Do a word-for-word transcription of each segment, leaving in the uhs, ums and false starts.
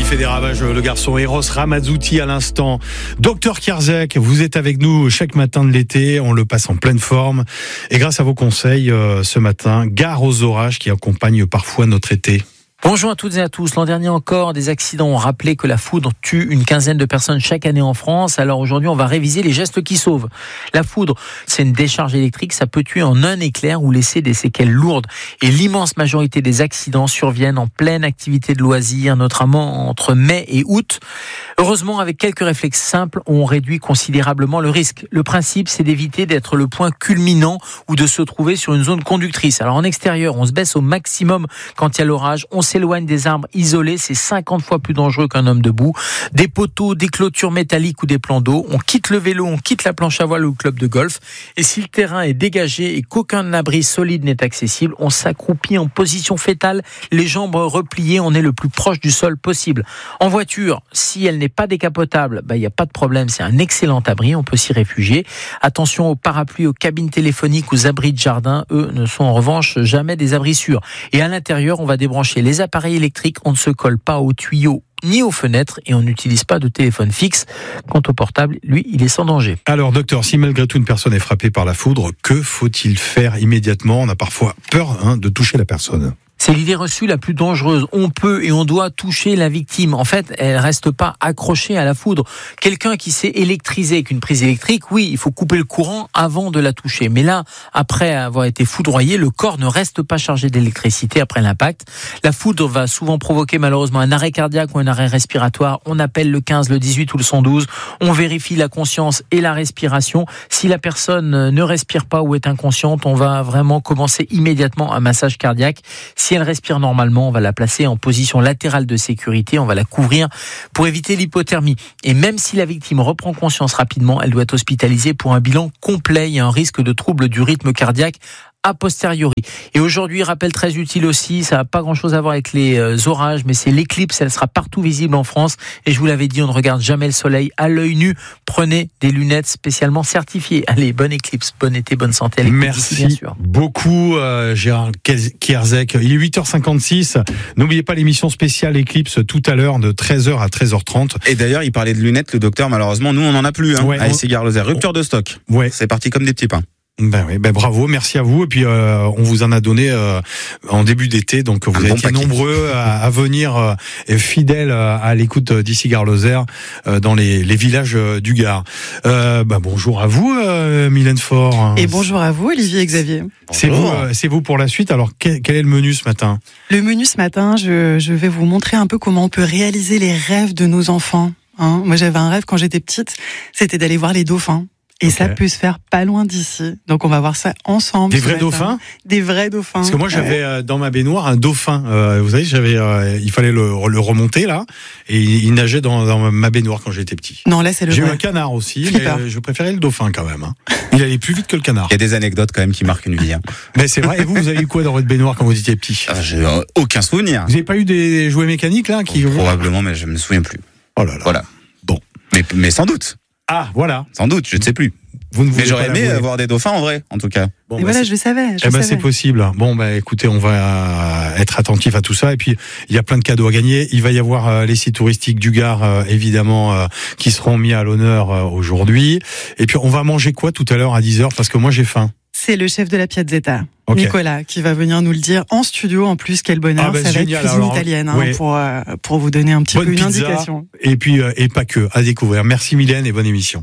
fait des ravages, le garçon Eros Ramazzotti à l'instant. Docteur Kierzek, vous êtes avec nous chaque matin de l'été, on le passe en pleine forme. Et grâce à vos conseils, euh, ce matin, gare aux orages qui accompagnent parfois notre été. Bonjour à toutes et à tous. L'an dernier encore, des accidents ont rappelé que la foudre tue une quinzaine de personnes chaque année en France. Alors aujourd'hui, on va réviser les gestes qui sauvent. La foudre, c'est une décharge électrique. Ça peut tuer en un éclair ou laisser des séquelles lourdes. Et l'immense majorité des accidents surviennent en pleine activité de loisirs, notamment entre mai et août. Heureusement, avec quelques réflexes simples, on réduit considérablement le risque. Le principe, c'est d'éviter d'être le point culminant ou de se trouver sur une zone conductrice. Alors en extérieur, on se baisse au maximum quand il y a l'orage. On s'éloigne des arbres isolés, c'est cinquante fois plus dangereux qu'un homme debout. Des poteaux, des clôtures métalliques ou des plans d'eau. On quitte le vélo, on quitte la planche à voile ou le club de golf. Et si le terrain est dégagé et qu'aucun abri solide n'est accessible, on s'accroupit en position fétale, les jambes repliées, on est le plus proche du sol possible. En voiture, si elle n'est pas décapotable, bah, il n'y a pas de problème, c'est un excellent abri, on peut s'y réfugier. Attention aux parapluies, aux cabines téléphoniques, aux abris de jardin, eux ne sont en revanche jamais des abris sûrs. Et à l'intérieur, on va débrancher les appareils électriques, on ne se colle pas aux tuyaux ni aux fenêtres et on n'utilise pas de téléphone fixe. Quant au portable, lui, il est sans danger. Alors docteur, si malgré tout une personne est frappée par la foudre, que faut-il faire immédiatement ? On a parfois peur hein, de toucher la personne. C'est l'idée reçue la plus dangereuse. On peut et on doit toucher la victime. En fait, elle reste pas accrochée à la foudre. Quelqu'un qui s'est électrisé avec une prise électrique, oui, il faut couper le courant avant de la toucher. Mais là, après avoir été foudroyé, le corps ne reste pas chargé d'électricité après l'impact. La foudre va souvent provoquer malheureusement un arrêt cardiaque ou un arrêt respiratoire. On appelle le quinze, le dix-huit ou le cent douze. On vérifie la conscience et la respiration. Si la personne ne respire pas ou est inconsciente, on va vraiment commencer immédiatement un massage cardiaque. Si elle respire normalement, on va la placer en position latérale de sécurité, on va la couvrir pour éviter l'hypothermie. Et même si la victime reprend conscience rapidement, elle doit être hospitalisée pour un bilan complet. Il y a un risque de trouble du rythme cardiaque a posteriori. Et aujourd'hui, rappel très utile aussi, ça n'a pas grand-chose à voir avec les euh, orages, mais c'est l'éclipse, elle sera partout visible en France. Et je vous l'avais dit, on ne regarde jamais le soleil à l'œil nu. Prenez des lunettes spécialement certifiées. Allez, bonne éclipse, bon été, bonne santé. Merci bien sûr. beaucoup euh, Gérard Kierzek. Il est huit heures cinquante-six. N'oubliez pas l'émission spéciale Éclipse tout à l'heure de treize heures à treize heures trente. Et d'ailleurs, il parlait de lunettes, le docteur, malheureusement, nous on n'en a plus. Hein, ouais, à ici Gare Lozère. Rupture de stock. Ouais. C'est parti comme des petits pains. Ben oui, ben bravo, merci à vous. Et puis euh, on vous en a donné euh, en début d'été, donc vous avez été nombreux à, à venir euh, fidèles à l'écoute d'ici Gare Lozère euh, dans les, les villages du Gard. Euh, ben bonjour à vous, euh, Mylène Faure. Et bonjour à vous, Olivier et Xavier. C'est vous, euh, c'est vous pour la suite. Alors quel, quel est le menu ce matin ? Le menu ce matin, je, je vais vous montrer un peu comment on peut réaliser les rêves de nos enfants. Hein, moi, j'avais un rêve quand j'étais petite, c'était d'aller voir les dauphins. Et okay. Ça peut se faire pas loin d'ici. Donc on va voir ça ensemble. Des vrais dauphins ? Des vrais dauphins. Parce que moi j'avais euh, dans ma baignoire un dauphin. Euh, vous savez, j'avais, euh, il fallait le, le remonter là, et il nageait dans, dans ma baignoire quand j'étais petit. Non, là c'est le. J'ai vrai. eu un canard aussi, Flipper. Mais je préférais le dauphin quand même. Hein. Il allait plus vite que le canard. Il y a des anecdotes quand même qui marquent une vie. Hein. Mais c'est vrai. Et vous, vous avez eu quoi dans votre baignoire quand vous étiez petit ? Ah, j'ai euh, aucun souvenir. Vous n'avez pas eu des jouets mécaniques là qui... oh, Probablement, mais je me souviens plus. Oh là là. Voilà. Bon. Mais, mais sans doute. Ah voilà. Sans doute, je ne sais plus. Vous ne mais j'aurais aimé voir des dauphins en vrai, en tout cas. Bon, et bah voilà, c'est... je le savais. Je eh ben bah, c'est possible. Bon, bah, écoutez, on va être attentif à tout ça. Et puis, il y a plein de cadeaux à gagner. Il va y avoir euh, les sites touristiques du Gard, euh, évidemment, euh, qui seront mis à l'honneur euh, aujourd'hui. Et puis, on va manger quoi tout à l'heure à dix heures ? Parce que moi, j'ai faim. C'est le chef de la Piazzetta, okay. Nicolas, qui va venir nous le dire en studio. En plus, quel bonheur. Ah bah, ça va génial, être cuisine alors, italienne, hein, ouais. pour, euh, pour vous donner un petit bonne peu une pizza, indication. Et puis, euh, et pas que, à découvrir. Merci Mylène et bonne émission.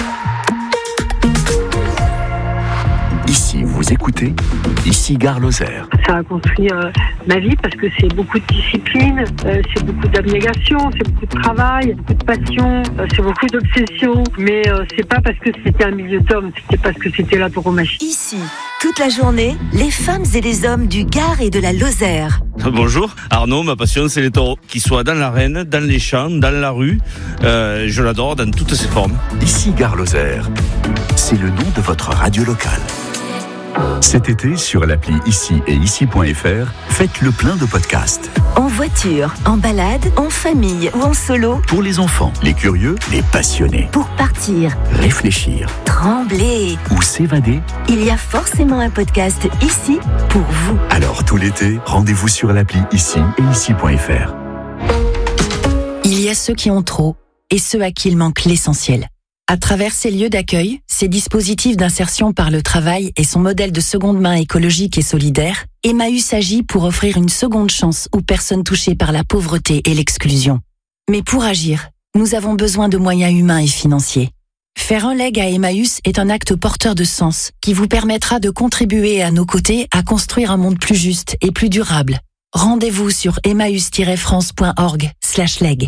Ici, vous écoutez, ici Gare Lozère. Ça a construit euh, ma vie parce que c'est beaucoup de discipline, euh, c'est beaucoup d'abnégation, c'est beaucoup de travail, beaucoup de passion, euh, c'est beaucoup d'obsession. Mais euh, c'est pas parce que c'était un milieu d'hommes, c'était parce que c'était la tauromachie. Ici, toute la journée, les femmes et les hommes du Gard et de la Lozère. Bonjour, Arnaud, ma passion c'est les taureaux. Qu'ils soient dans l'arène, dans les champs, dans la rue, euh, je l'adore dans toutes ses formes. Ici Gare Lozère, c'est le nom de votre radio locale. Cet été, sur l'appli Ici et ici point f r, faites le plein de podcasts. En voiture, en balade, en famille ou en solo. Pour les enfants, les curieux, les passionnés. Pour partir, réfléchir, trembler ou s'évader. Il y a forcément un podcast ici pour vous. Alors tout l'été, rendez-vous sur l'appli Ici et ici point f r. Il y a ceux qui ont trop et ceux à qui il manque l'essentiel. À travers ces lieux d'accueil, ces dispositifs d'insertion par le travail et son modèle de seconde main écologique et solidaire, Emmaüs agit pour offrir une seconde chance aux personnes touchées par la pauvreté et l'exclusion. Mais pour agir, nous avons besoin de moyens humains et financiers. Faire un leg à Emmaüs est un acte porteur de sens qui vous permettra de contribuer à nos côtés à construire un monde plus juste et plus durable. Rendez-vous sur emmaüs tiret france point org slash leg.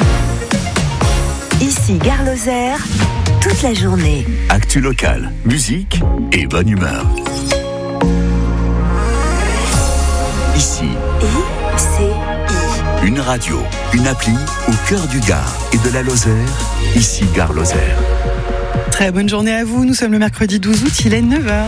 Ici Gare Lozère, toute la journée. Actu locale, musique et bonne humeur. Ici. I C I. Une radio, une appli au cœur du Gard et de la Lozère. Ici Gare Lozère. Très bonne journée à vous. Nous sommes le mercredi douze août, il est neuf heures.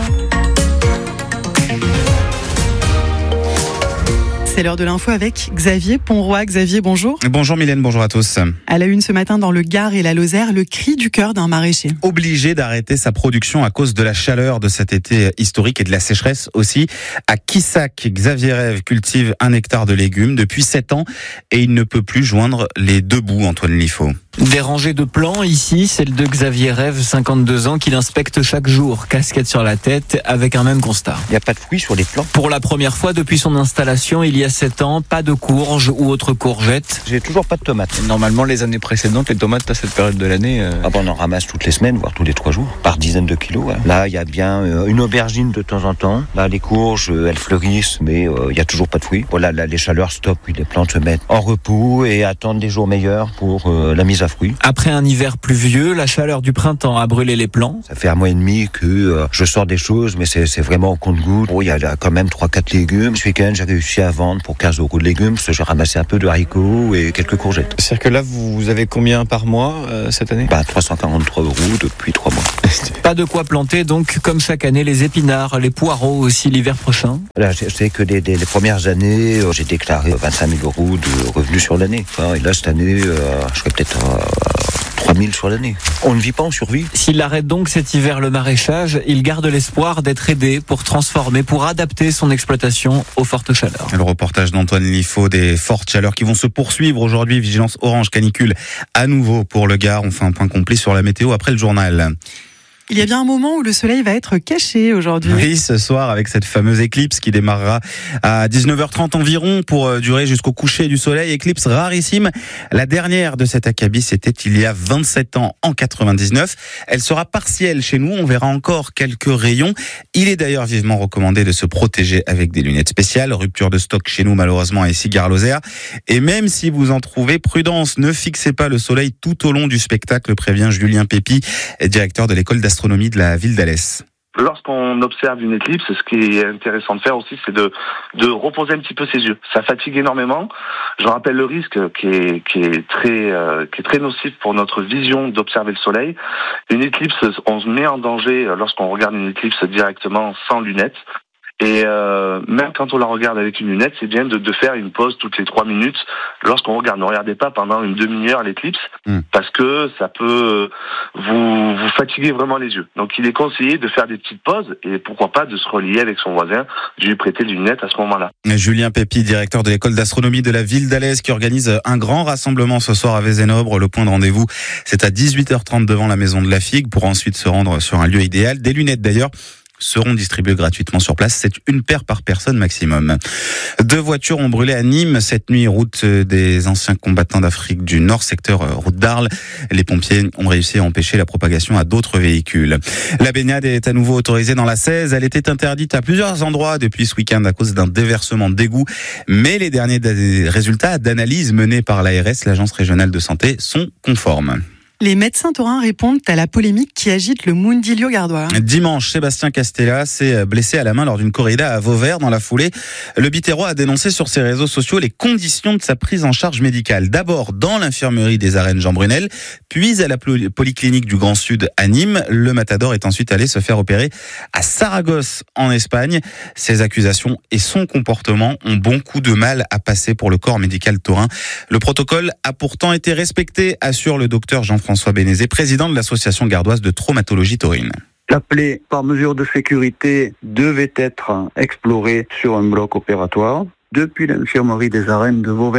C'est l'heure de l'info avec Xavier Ponroy. Xavier, bonjour. Bonjour Mylène, bonjour à tous. À la une ce matin dans le Gard et la Lozère, le cri du cœur d'un maraîcher. Obligé d'arrêter sa production à cause de la chaleur de cet été historique et de la sécheresse aussi. À Quissac, Xavier Rêve cultive un hectare de légumes depuis sept ans et il ne peut plus joindre les deux bouts, Antoine Liffaut. Des rangées de plants ici, celle de Xavier Rêve, cinquante-deux ans, qu'il inspecte chaque jour, casquette sur la tête, avec un même constat. Il n'y a pas de fruits sur les plants. Pour la première fois depuis son installation, il y a sept ans, pas de courges ou autres courgettes. J'ai toujours pas de tomates. Normalement, les années précédentes, les tomates à cette période de l'année... Euh... Ah bon, on en ramasse toutes les semaines, voire tous les trois jours, par dizaines de kilos. Ouais. Là, il y a bien euh, une aubergine de temps en temps. Là, les courges, euh, elles fleurissent, mais il euh, n'y a toujours pas de fruits. Voilà, là, les chaleurs stoppent, puis les plantes se mettent en repos et attendent des jours meilleurs pour euh, la mise à fruits. Après un hiver pluvieux, la chaleur du printemps a brûlé les plants. Ça fait un mois et demi que euh, je sors des choses, mais c'est, c'est vraiment au compte-gouttes. Bon, il y a quand même trois quatre légumes. Ce week-end, j'ai réussi à vendre pour quinze euros de légumes, parce que j'ai ramassé un peu de haricots et quelques courgettes. C'est-à-dire que là, vous avez combien par mois euh, cette année ? Bah, trois cent quarante-trois euros depuis trois mois. Pas de quoi planter, donc, comme chaque année, les épinards, les poireaux aussi l'hiver prochain. Là, je sais que les, les, les premières années, euh, j'ai déclaré vingt-cinq mille euros de revenus sur l'année. Enfin, et là, cette année, euh, je serais peut-être à trois mille sur l'année. On ne vit pas, on survit. S'il arrête donc cet hiver le maraîchage, il garde l'espoir d'être aidé pour transformer, pour adapter son exploitation aux fortes chaleurs. Le reportage d'Antoine Liffaut, des fortes chaleurs qui vont se poursuivre aujourd'hui. Vigilance orange canicule à nouveau pour le Gard. On fait un point complet sur la météo après le journal. Il y a bien un moment où le soleil va être caché aujourd'hui. Oui, ce soir avec cette fameuse éclipse qui démarrera à dix-neuf heures trente environ pour durer jusqu'au coucher du soleil. Éclipse rarissime. La dernière de cet acabit, c'était il y a vingt-sept ans, en quatre-vingt-dix-neuf. Elle sera partielle chez nous. On verra encore quelques rayons. Il est d'ailleurs vivement recommandé de se protéger avec des lunettes spéciales. Rupture de stock chez nous, malheureusement, à ici Gare Lozère. Et même si vous en trouvez, prudence, ne fixez pas le soleil tout au long du spectacle, prévient Julien Pépi, directeur de l'école d'astronomie de la ville d'Alès. Lorsqu'on observe une éclipse, ce qui est intéressant de faire aussi, c'est de, de reposer un petit peu ses yeux. Ça fatigue énormément. Je rappelle le risque qui est, qui est très, euh, qui est très nocif pour notre vision d'observer le soleil. Une éclipse, on se met en danger lorsqu'on regarde une éclipse directement sans lunettes. Et euh, même quand on la regarde avec une lunette, c'est bien de, de faire une pause toutes les trois minutes lorsqu'on regarde. Ne regardez pas pendant une demi-heure l'éclipse, mmh. parce que ça peut vous, vous fatiguer vraiment les yeux. Donc il est conseillé de faire des petites pauses et pourquoi pas de se relier avec son voisin, de lui prêter des lunettes à ce moment-là. Julien Pépi, directeur de l'école d'astronomie de la ville d'Alès, qui organise un grand rassemblement ce soir à Vézénobre. Le point de rendez-vous, c'est à dix-huit heures trente devant la maison de la Figue pour ensuite se rendre sur un lieu idéal. Des lunettes d'ailleurs seront distribués gratuitement sur place. C'est une paire par personne maximum. Deux voitures ont brûlé à Nîmes cette nuit, route des anciens combattants d'Afrique du Nord, secteur route d'Arles. Les pompiers ont réussi à empêcher la propagation à d'autres véhicules. La baignade est à nouveau autorisée dans la seize. Elle était interdite à plusieurs endroits depuis ce week-end à cause d'un déversement d'égout. Mais les derniers résultats d'analyse menés par l'A R S, l'Agence régionale de santé, sont conformes. Les médecins taurins répondent à la polémique qui agite le Mundilio gardois. Dimanche, Sébastien Castella s'est blessé à la main lors d'une corrida à Vauvert. Dans la foulée, le Biterrois a dénoncé sur ses réseaux sociaux les conditions de sa prise en charge médicale. D'abord dans l'infirmerie des Arènes Jean Brunel, puis à la polyclinique du Grand Sud à Nîmes. Le Matador est ensuite allé se faire opérer à Saragosse en Espagne. Ses accusations et son comportement ont bon coup de mal à passer pour le corps médical taurin. Le protocole a pourtant été respecté, assure le docteur Jean-François François Bénézé, président de l'association gardoise de traumatologie taurine. La plaie, par mesure de sécurité, devait être explorée sur un bloc opératoire. Depuis l'infirmerie des Arènes de Vauvert,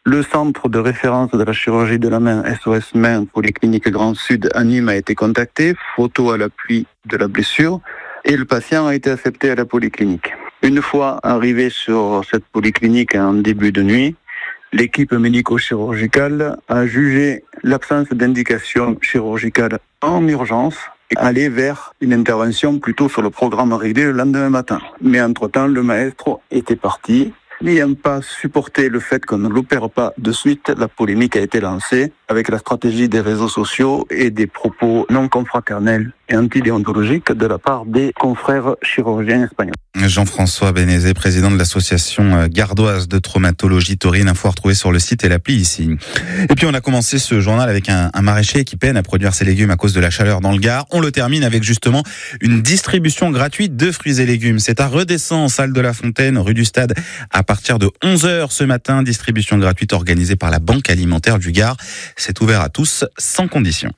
Le centre de référence de la chirurgie de la main, S O S Main, Polyclinique Grand Sud à Nîmes, a été contacté, photo à l'appui de la blessure, et le patient a été accepté à la polyclinique. Une fois arrivé sur cette polyclinique en début de nuit, l'équipe médico-chirurgicale a jugé l'absence d'indication chirurgicale en urgence et aller vers une intervention plutôt sur le programme réglé le lendemain matin. Mais entre-temps, le maestro était parti. N'ayant pas supporté le fait qu'on ne l'opère pas de suite, la polémique a été lancée avec la stratégie des réseaux sociaux et des propos non confraternels et antidéontologiques de la part des confrères chirurgiens espagnols. Jean-François Bénézé, président de l'association gardoise de traumatologie taurine, info à retrouver sur le site et l'appli ici. Et puis on a commencé ce journal avec un, un maraîcher qui peine à produire ses légumes à cause de la chaleur dans le Gard. On le termine avec justement une distribution gratuite de fruits et légumes. C'est à Redescends, salle de la Fontaine, rue du Stade, à partir de onze heures ce matin. Distribution gratuite organisée par la Banque alimentaire du Gard. C'est ouvert à tous, sans condition.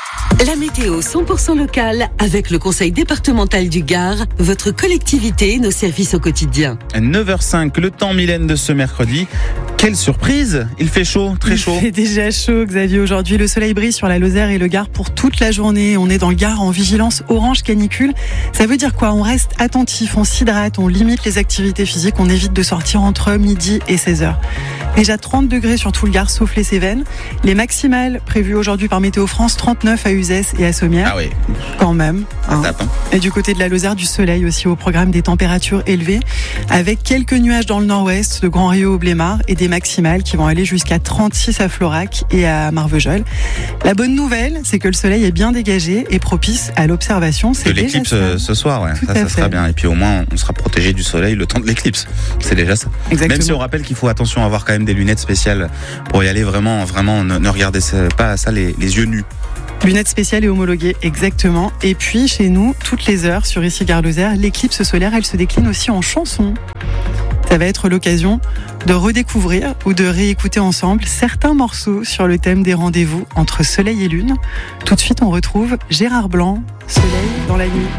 La météo cent pour cent locale avec le Conseil départemental du Gard, votre collectivité et nos services au quotidien. neuf heures cinq, le temps Mylène de ce mercredi. Quelle surprise! Il fait chaud, très chaud. Il fait déjà chaud, Xavier. Aujourd'hui, le soleil brille sur la Lozère et le Gard pour toute la journée. On est dans le Gard en vigilance orange canicule. Ça veut dire quoi? On reste attentif, on s'hydrate, on limite les activités physiques, on évite de sortir entre midi et seize heures. Déjà trente degrés sur tout le Gard, sauf les Cévennes. Les maximales prévues aujourd'hui par Météo France, trente-neuf à Uzès et à Sommières. Ah oui. Quand même. Hein. Tape, hein. Et du côté de la Lozère, du soleil aussi au programme, des températures élevées, avec quelques nuages dans le nord-ouest, de Grand Rio au Blémard, et des maximales qui vont aller jusqu'à trente-six à Florac et à Marvejols. La bonne nouvelle, c'est que le soleil est bien dégagé et propice à l'observation. C'est de l'éclipse ce soir, ouais. Tout ça, à ça fait. sera bien. Et puis au moins, on sera protégé du soleil le temps de l'éclipse. C'est déjà ça. Exactement. Même si on rappelle qu'il faut attention à avoir quand même des lunettes spéciales pour y aller. Vraiment, vraiment, ne, ne regardez pas ça les, les yeux nus. Lunettes spéciales et homologuées, exactement. Et puis, chez nous, toutes les heures, sur Ici Gare Lozère, l'éclipse solaire, elle se décline aussi en chansons. Ça va être l'occasion de redécouvrir ou de réécouter ensemble certains morceaux sur le thème des rendez-vous entre soleil et lune. Tout de suite, on retrouve Gérard Blanc, Soleil dans la nuit.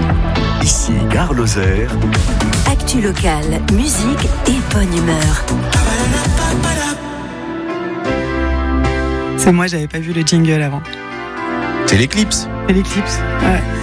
Ici Gare Lozère. Actu locale, musique et bonne humeur. C'est moi, j'avais pas vu le jingle avant. C'est l'éclipse. C'est l'éclipse, ouais.